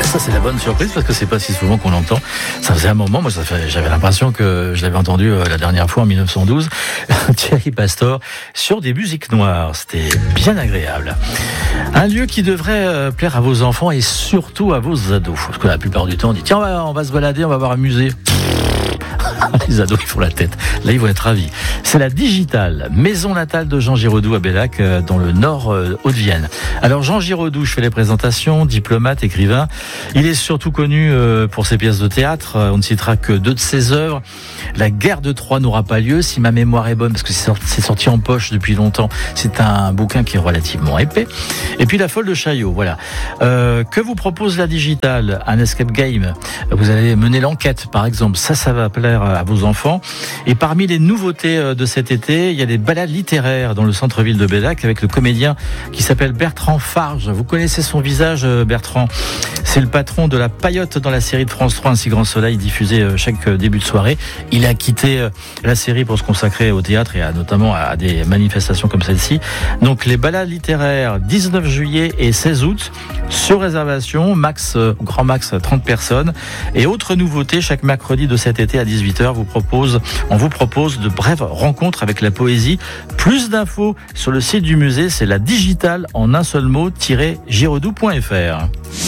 Ça, c'est la bonne surprise parce que c'est pas si souvent qu'on l'entend. Ça faisait un moment, moi, j'avais l'impression que je l'avais entendu la dernière fois en 1912. Thierry Pastor sur des musiques noires. C'était bien agréable. Un lieu qui devrait plaire à vos enfants et surtout à vos ados. Parce que la plupart du temps, on dit tiens, on va se balader, on va voir un musée. Les ados, ils font la tête. Là, ils vont être ravis. C'est la Digitale, maison natale de Jean Giraudoux à Bellac, dans le nord Haute-Vienne. Alors, Jean Giraudoux, je fais les présentations, diplomate, écrivain. Il est surtout connu pour ses pièces de théâtre. On ne citera que 2 de ses œuvres. La guerre de Troie n'aura pas lieu, si ma mémoire est bonne, parce que c'est sorti en poche depuis longtemps. C'est un bouquin qui est relativement épais. Et puis, La folle de Chaillot, voilà. Que vous propose la Digitale? Un escape game. Vous allez mener l'enquête, par exemple. Ça va plaire à vos enfants. Et parmi les nouveautés de cet été, il y a des balades littéraires dans le centre-ville de Bellac avec le comédien qui s'appelle Bertrand Farge. Vous connaissez son visage, Bertrand. C'est le patron de La Paillote dans la série de France 3, Un si grand soleil, diffusée chaque début de soirée. Il a quitté la série pour se consacrer au théâtre et notamment à des manifestations comme celle-ci. Donc les balades littéraires, 19 juillet et 16 août, sur réservation, grand max 30 personnes. Et autre nouveauté, chaque mercredi de cet été à 18h, on vous propose de brèves rencontres avec la poésie. Plus d'infos sur le site du musée, c'est la Digitale en un seul mot, -giraudoux.fr.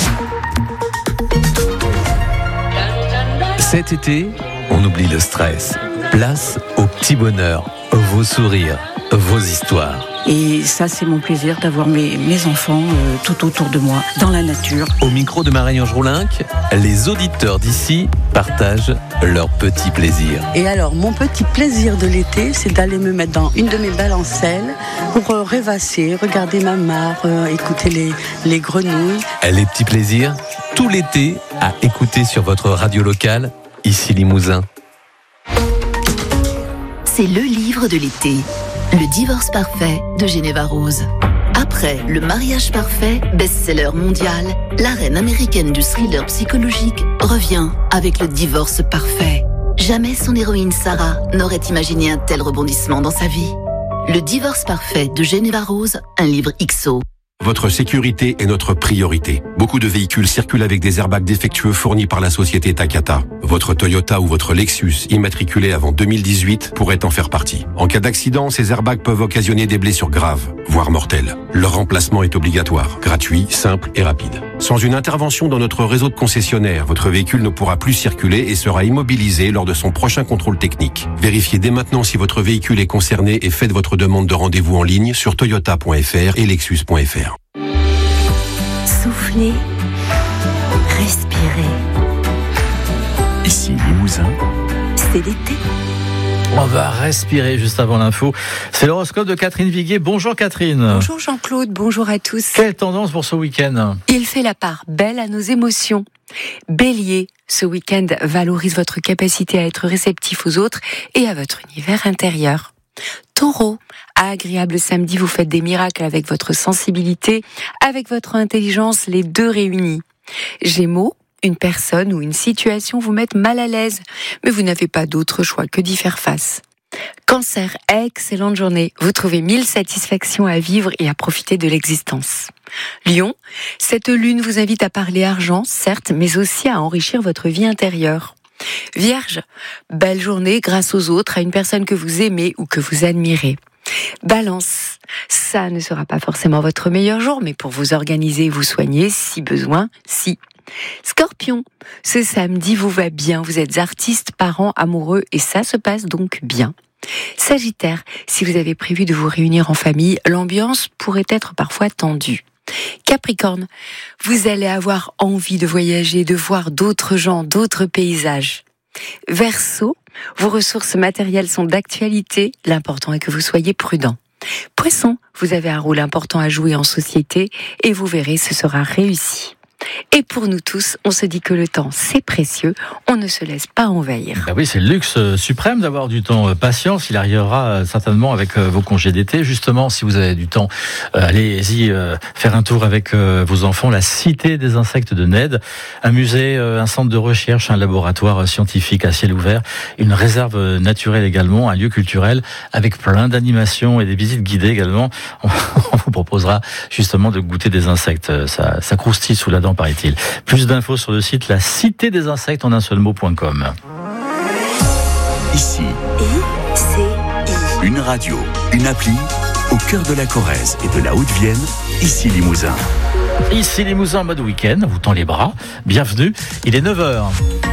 Cet été, on oublie le stress. Place au petit bonheur, vos sourires, vos histoires. Et ça, c'est mon plaisir d'avoir mes enfants tout autour de moi, dans la nature. Au micro de Marie-Ange Roulinck, les auditeurs d'ici partagent leur petit plaisir. Et alors, mon petit plaisir de l'été, c'est d'aller me mettre dans une de mes balancelles pour rêvasser, regarder ma mare, écouter les grenouilles. Les petits plaisirs, tout l'été, à écouter sur votre radio locale, ici Limousin. C'est le livre de l'été. Le divorce parfait de Geneva Rose. Après Le mariage parfait, best-seller mondial, la reine américaine du thriller psychologique revient avec Le divorce parfait. Jamais son héroïne Sarah n'aurait imaginé un tel rebondissement dans sa vie. Le divorce parfait de Geneva Rose, un livre XO. Votre sécurité est notre priorité. Beaucoup de véhicules circulent avec des airbags défectueux fournis par la société Takata. Votre Toyota ou votre Lexus, immatriculé avant 2018, pourrait en faire partie. En cas d'accident, ces airbags peuvent occasionner des blessures graves, voire mortelles. Leur remplacement est obligatoire, gratuit, simple et rapide. Sans une intervention dans notre réseau de concessionnaires, votre véhicule ne pourra plus circuler et sera immobilisé lors de son prochain contrôle technique. Vérifiez dès maintenant si votre véhicule est concerné et faites votre demande de rendez-vous en ligne sur toyota.fr et lexus.fr. Soufflez, respirez. Ici Limousin, C'est l'été. On va respirer juste avant l'info. C'est l'horoscope de Catherine Viguier. Bonjour Catherine. Bonjour Jean-Claude, bonjour à tous. Quelle tendance pour ce week-end? Il fait la part belle à nos émotions. Bélier, ce week-end valorise votre capacité à être réceptif aux autres et à votre univers intérieur. Taureau, agréable samedi, vous faites des miracles avec votre sensibilité, avec votre intelligence, les deux réunis. Gémeaux, une personne ou une situation vous met mal à l'aise, mais vous n'avez pas d'autre choix que d'y faire face. Cancer, excellente journée, vous trouvez 1000 satisfactions à vivre et à profiter de l'existence. Lion, cette lune vous invite à parler argent, certes, mais aussi à enrichir votre vie intérieure. Vierge, belle journée grâce aux autres, à une personne que vous aimez ou que vous admirez. Balance, ça ne sera pas forcément votre meilleur jour, mais pour vous organiser et vous soigner, si besoin, si. Scorpion, ce samedi vous va bien, vous êtes artiste, parent, amoureux et ça se passe donc bien. Sagittaire, si vous avez prévu de vous réunir en famille, l'ambiance pourrait être parfois tendue. Capricorne, vous allez avoir envie de voyager, de voir d'autres gens, d'autres paysages. Verseau, vos ressources matérielles sont d'actualité, l'important est que vous soyez prudent. Poisson, vous avez un rôle important à jouer en société et vous verrez, ce sera réussi. Et pour nous tous, on se dit que le temps, c'est précieux, on ne se laisse pas envahir. Ben oui, c'est le luxe suprême d'avoir du temps. Patience, il arrivera certainement avec vos congés d'été. Justement, si vous avez du temps, allez-y faire un tour avec vos enfants. La Cité des insectes de Ned, un musée, un centre de recherche, un laboratoire scientifique à ciel ouvert, une réserve naturelle également, un lieu culturel avec plein d'animations et des visites guidées également. On vous proposera justement de goûter des insectes. Ça croustille sous la dent par paraît-il. Plus d'infos sur le site la cité des insectes en un seul mot.com. Ici, une radio, une appli, au cœur de la Corrèze et de la Haute-Vienne, ici Limousin. Ici Limousin en mode week-end, on vous tend les bras. Bienvenue, il est 9h.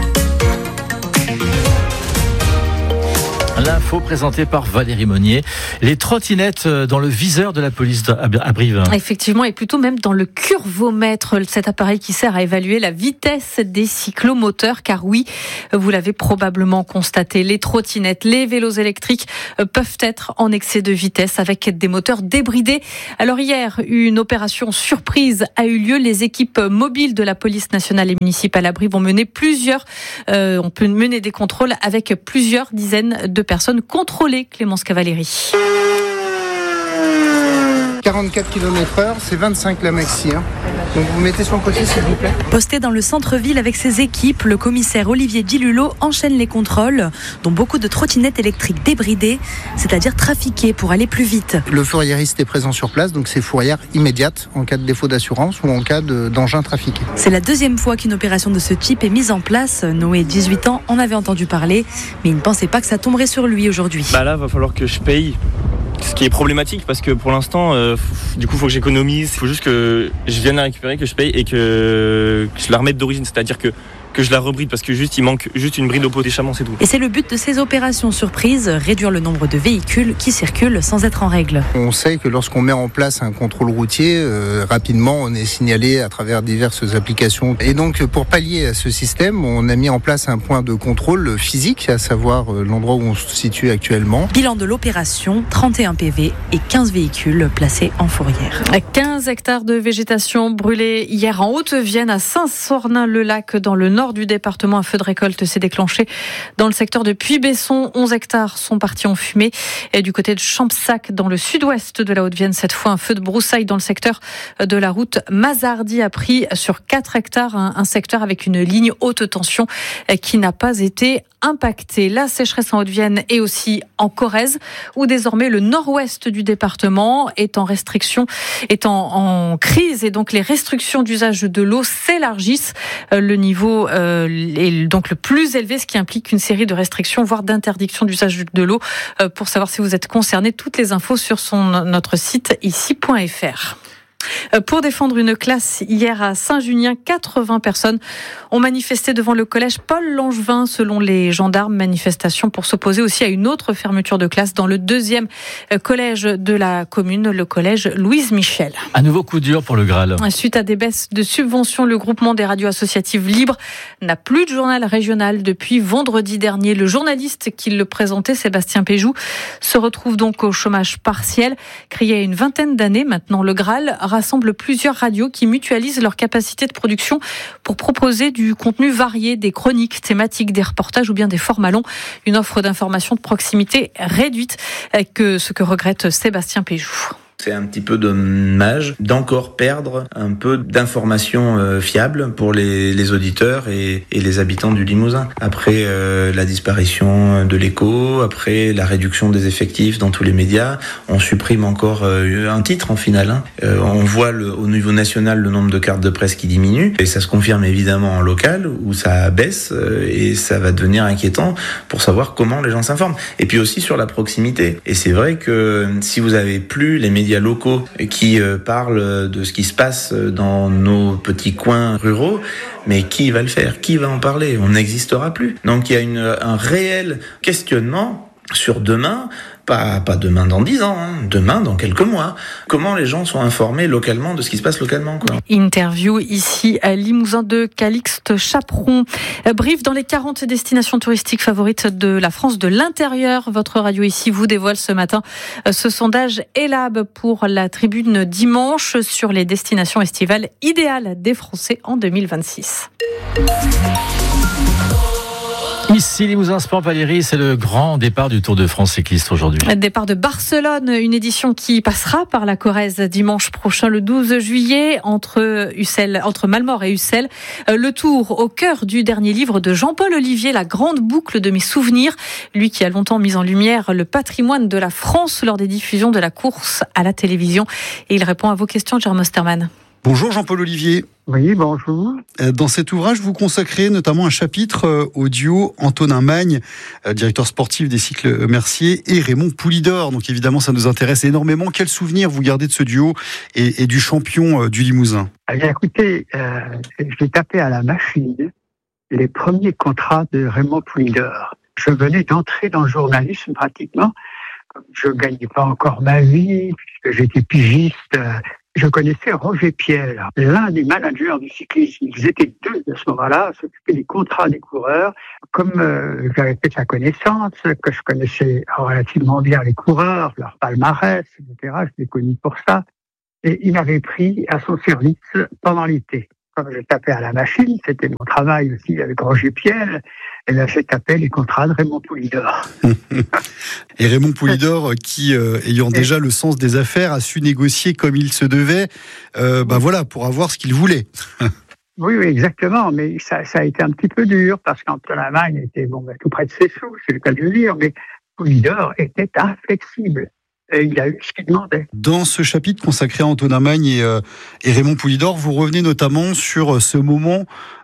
L'info présentée par Valérie Monnier. Les trottinettes dans le viseur de la police à Brive. Effectivement, et plutôt même dans le curvomètre, cet appareil qui sert à évaluer la vitesse des cyclomoteurs. Car oui, vous l'avez probablement constaté, les trottinettes, les vélos électriques peuvent être en excès de vitesse avec des moteurs débridés. Alors hier, une opération surprise a eu lieu. Les équipes mobiles de la police nationale et municipale à Brive ont mené des contrôles avec plusieurs dizaines de personnes contrôlées. Clémence Cavalieri. 44 km/h, c'est 25 la maxi. Donc vous mettez sur le côté s'il vous plaît. Posté dans le centre-ville avec ses équipes, le commissaire Olivier Dilulot enchaîne les contrôles, dont beaucoup de trottinettes électriques débridées, c'est-à-dire trafiquées pour aller plus vite. Le fourriériste est présent sur place, donc c'est fourrière immédiate en cas de défaut d'assurance ou en cas d'engin trafiqué. C'est la deuxième fois qu'une opération de ce type est mise en place. Noé, 18 ans, en avait entendu parler, mais il ne pensait pas que ça tomberait sur lui aujourd'hui. Là, va falloir que je paye. Ce qui est problématique parce que pour l'instant, du coup, il faut que j'économise. Il faut juste que je vienne la récupérer, que je paye et que je la remette d'origine. C'est-à-dire que je la rebride parce que il manque juste une bride au pot d'échappement, c'est tout. Et c'est le but de ces opérations surprises, réduire le nombre de véhicules qui circulent sans être en règle. On sait que lorsqu'on met en place un contrôle routier, rapidement on est signalé à travers diverses applications. Et donc pour pallier à ce système, on a mis en place un point de contrôle physique, à savoir l'endroit où on se situe actuellement. Bilan de l'opération, 31 PV et 15 véhicules placés en fourrière. 15 hectares de végétation brûlés hier en Haute-Vienne à Saint-Sornin-le-Lac dans le nord du département. Un feu de récolte s'est déclenché dans le secteur de Puy-Besson. 11 hectares sont partis en fumée. Et du côté de Champsac, dans le sud-ouest de la Haute-Vienne, cette fois un feu de broussailles dans le secteur de la route Mazardy a pris sur 4 hectares un secteur avec une ligne haute tension qui n'a pas été impacté. La sécheresse en Haute-Vienne et aussi en Corrèze, où désormais le nord-ouest du département est en crise, et donc les restrictions d'usage de l'eau s'élargissent. Le niveau est donc le plus élevé, ce qui implique une série de restrictions, voire d'interdiction d'usage de l'eau. Pour savoir si vous êtes concerné, toutes les infos sur notre site ici.fr. Pour défendre une classe, hier à Saint-Junien, 80 personnes ont manifesté devant le collège Paul Langevin, selon les gendarmes. Manifestation pour s'opposer aussi à une autre fermeture de classe dans le deuxième collège de la commune, le collège Louise Michel. Un nouveau coup dur pour le Graal. Suite à des baisses de subventions, le groupement des radios associatives libres n'a plus de journal régional depuis vendredi dernier. Le journaliste qui le présentait, Sébastien Péjou, se retrouve donc au chômage partiel. Créé il y a une vingtaine d'années maintenant, le Graal rassemble plusieurs radios qui mutualisent leur capacité de production pour proposer du contenu varié, des chroniques thématiques, des reportages ou bien des formats longs. Une offre d'information de proximité réduite, ce que regrette Sébastien Péjou. C'est un petit peu dommage d'encore perdre un peu d'informations fiables pour les auditeurs et les habitants du Limousin. Après la disparition de l'Écho, après la réduction des effectifs dans tous les médias, on supprime encore un titre en finale. On voit au niveau national le nombre de cartes de presse qui diminue, et ça se confirme évidemment en local où ça baisse, et ça va devenir inquiétant pour savoir comment les gens s'informent. Et puis aussi sur la proximité. Et c'est vrai que si vous avez plus les médias locaux qui parlent de ce qui se passe dans nos petits coins ruraux, mais qui va le faire? Qui va en parler? On n'existera plus. Donc il y a un réel questionnement sur demain, pas demain dans 10 ans, demain dans quelques mois. Comment les gens sont informés localement de ce qui se passe localement, quoi. Interview ici à Limousin de Calixte Chaperon. Brive dans les 40 destinations touristiques favorites de la France de l'intérieur. Votre radio ici vous dévoile ce matin ce sondage Elab pour la tribune dimanche sur les destinations estivales idéales des Français en 2026. Ici, Limousin Sport, Valérie, c'est le grand départ du Tour de France cycliste aujourd'hui. Départ de Barcelone, une édition qui passera par la Corrèze dimanche prochain, le 12 juillet, entre Malmort et Ussel. Le Tour au cœur du dernier livre de Jean-Paul Olivier, La grande boucle de mes souvenirs. Lui qui a longtemps mis en lumière le patrimoine de la France lors des diffusions de la course à la télévision. Et il répond à vos questions, Jerome Osterman. Bonjour Jean-Paul Olivier. Oui, bonjour. Dans cet ouvrage, vous consacrez notamment un chapitre au duo Antonin Magne, directeur sportif des Cycles Mercier, et Raymond Poulidor. Donc évidemment, ça nous intéresse énormément. Quel souvenir vous gardez de ce duo et du champion du Limousin ? Écoutez, j'ai tapé à la machine les premiers contrats de Raymond Poulidor. Je venais d'entrer dans le journalisme pratiquement. Je ne gagnais pas encore ma vie, puisque j'étais pigiste. Je connaissais Roger Piel, l'un des managers du cyclisme. Ils étaient deux à ce moment-là, s'occupaient des contrats des coureurs. Comme j'avais fait sa connaissance, que je connaissais relativement bien les coureurs, leur palmarès, etc., je les connais pour ça. Et il m'avait pris à son service pendant l'été. Comme je tapais à la machine, c'était mon travail aussi avec Roger Piel, et là j'ai tapé les contrats de Raymond Poulidor. Et Raymond Poulidor, qui, ayant déjà le sens des affaires, a su négocier comme il se devait, voilà, pour avoir ce qu'il voulait. Oui, exactement, mais ça a été un petit peu dur, parce qu'Antonin Magne était tout près de ses sous, c'est le cas de le dire, mais Poulidor était inflexible. Et il a eu ce qu'il demandait. Dans ce chapitre consacré à Antonin Magne et Raymond Poulidor, vous revenez notamment sur ce moment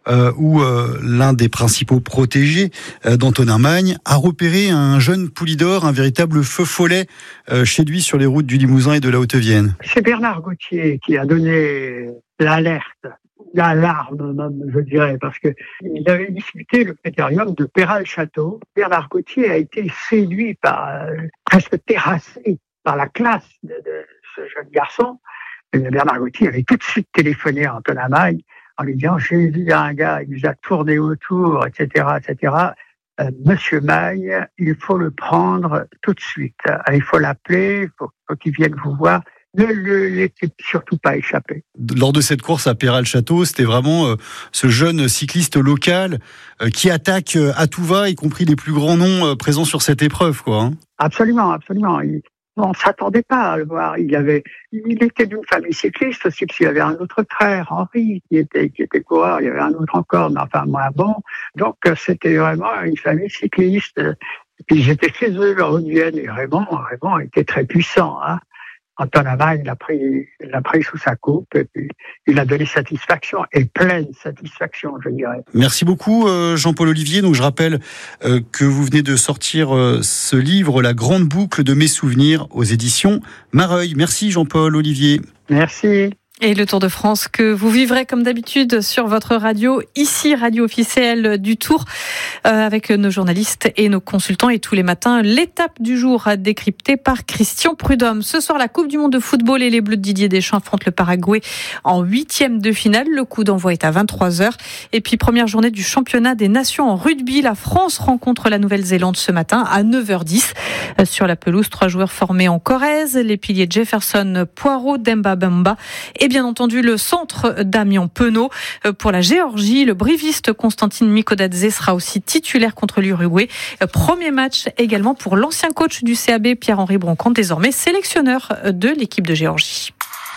où l'un des principaux protégés d'Antonin Magne a repéré un jeune Poulidor, un véritable feu follet chez lui sur les routes du Limousin et de la Haute-Vienne. C'est Bernard Gauthier qui a donné l'alerte, l'alarme même, je dirais, parce que il avait disputé le critérium de Péral-Château. Bernard Gauthier a été séduit par, presque terrassé par la classe de ce jeune garçon. Et Bernard Gauthier avait tout de suite téléphoné à Antonin Magne en lui disant « J'ai vu un gars, il nous a tourné autour, etc. etc. Monsieur Magne, il faut le prendre tout de suite. Il faut l'appeler, il faut qu'il vienne vous voir. » Ne le laissez surtout pas échapper. Lors de cette course à Péral-Château, c'était vraiment ce jeune cycliste local qui attaque à tout va, y compris les plus grands noms présents sur cette épreuve, quoi. Hein. Absolument, absolument. On ne s'attendait pas à le voir. Il était d'une famille cycliste aussi, parce qu'il y avait un autre frère, Henri, qui était coureur. Il y avait un autre encore, mais enfin moins bon. Donc c'était vraiment une famille cycliste. Et puis j'étais chez eux, la Haute-Vienne, et Raymond était très puissant. Hein. Antonin Magne l'a pris sous sa coupe et puis il a donné satisfaction, et pleine satisfaction, je dirais. Merci beaucoup Jean-Paul Olivier. Donc je rappelle que vous venez de sortir ce livre, La Grande Boucle de mes souvenirs, aux éditions Mareuil. Merci Jean-Paul Olivier. Merci. Et le Tour de France que vous vivrez comme d'habitude sur votre radio, ici, radio officielle du Tour, avec nos journalistes et nos consultants. Et tous les matins, l'étape du jour décryptée par Christian Prudhomme. Ce soir, la Coupe du Monde de football et les Bleus de Didier Deschamps affrontent le Paraguay en 8e de finale. Le coup d'envoi est à 23h. Et puis, première journée du championnat des nations en rugby. La France rencontre la Nouvelle-Zélande ce matin à 9h10. Sur la pelouse, 3 joueurs formés en Corrèze, les piliers Jefferson, Poirot, Demba Bamba et bien entendu le centre Damien Penaud. Pour la Géorgie, le briviste Constantine Mikodadze sera aussi titulaire contre l'Uruguay. Premier match également pour l'ancien coach du CAB, Pierre-Henri Broncan, désormais sélectionneur de l'équipe de Géorgie.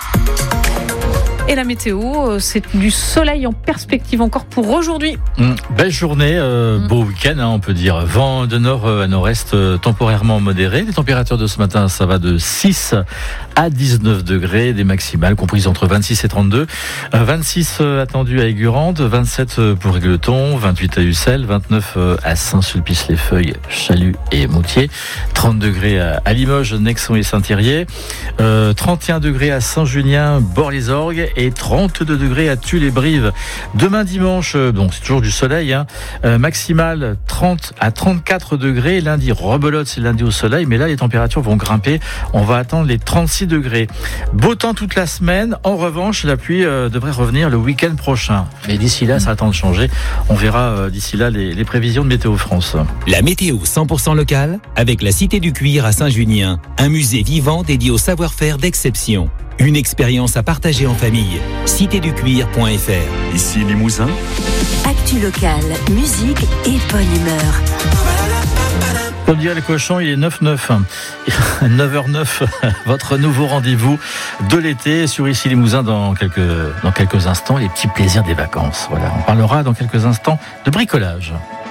Et la météo, c'est du soleil en perspective encore pour aujourd'hui. Belle journée, beau week-end, on peut dire. Vent de nord à nord-est temporairement modéré. Les températures de ce matin, ça va de 6 à 19 degrés, des maximales comprises entre 26 et 32. 26 attendus à Aigurande, 27 pour Égletons, 28 à Ussel, 29 à Saint-Sulpice-les-Feuilles, Chalut et Moutier, 30 degrés à Limoges, Nexon et Saint-Thirier, 31 degrés à Saint-Junien, Bort-les-Orgues et 32 degrés à Tulle-et-Brive. Demain dimanche, donc c'est toujours du soleil, maximal 30 à 34 degrés. Lundi, rebelote, c'est lundi au soleil, mais là les températures vont grimper. On va attendre les 36 degrés. Beau temps toute la semaine. En revanche, la pluie devrait revenir le week-end prochain. Mais d'ici là, ça attend de changer. On verra d'ici là les prévisions de Météo France. La météo 100% locale avec la Cité du Cuir à Saint-Junien, un musée vivant dédié au savoir-faire d'exception. Une expérience à partager en famille. citéducuir.fr. Ici Limousin. Actu locale, musique et bonne humeur. Comme dirait le cochon, il est 9h09. 9h09, votre nouveau rendez-vous de l'été sur Ici Limousin dans quelques instants, les petits plaisirs des vacances. Voilà, on parlera dans quelques instants de bricolage.